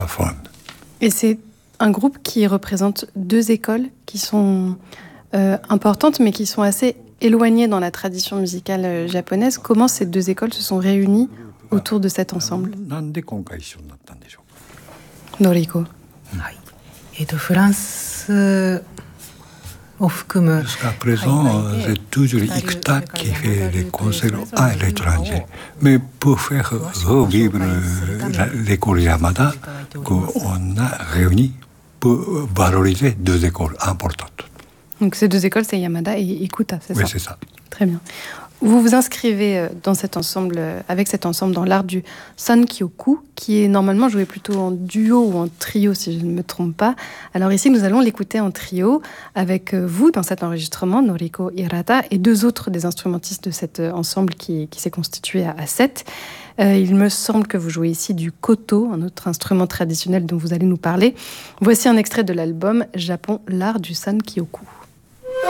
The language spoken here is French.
Et c'est un groupe qui représente deux écoles qui sont importantes, mais qui sont assez éloignées dans la tradition musicale japonaise. Comment ces deux écoles se sont réunies autour de cet ensemble? Noriko. Jusqu'à présent, c'est toujours Ikuta qui fait les concerts à l'étranger. Mais pour faire revivre l'école Yamada, qu'on a réuni pour valoriser deux écoles importantes. Donc ces deux écoles, c'est Yamada et Ikuta, c'est ça? Oui, c'est ça. Très bien. Vous vous inscrivez dans cet ensemble, avec cet ensemble dans l'art du Sankyoku, qui est normalement joué plutôt en duo ou en trio, si je ne me trompe pas. Alors ici, nous allons l'écouter en trio, avec vous dans cet enregistrement, Noriko Hirata, et deux autres des instrumentistes de cet ensemble qui s'est constitué à 7. Il me semble que vous jouez ici du koto, un autre instrument traditionnel dont vous allez nous parler. Voici un extrait de l'album Japon, l'art du Sankyoku.